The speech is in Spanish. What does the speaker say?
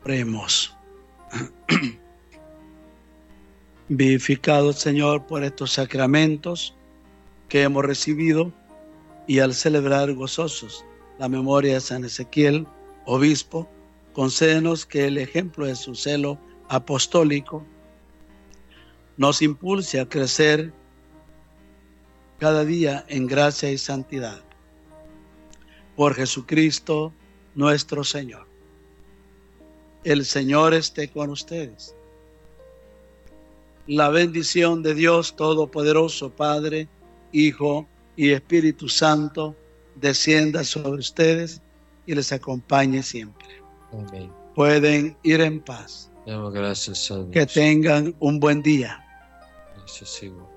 Oremos. Vivificado, Señor, por estos sacramentos que hemos recibido y al celebrar gozosos la memoria de San Ezequiel, obispo, concédenos que el ejemplo de su celo apostólico nos impulse a crecer cada día en gracia y santidad. Por Jesucristo nuestro Señor. El Señor esté con ustedes. La bendición de Dios Todopoderoso, Padre, Hijo y Espíritu Santo, descienda sobre ustedes y les acompañe siempre. Amén. Pueden ir en paz. Damos gracias a Dios. Que tengan un buen día. Gracias, igual.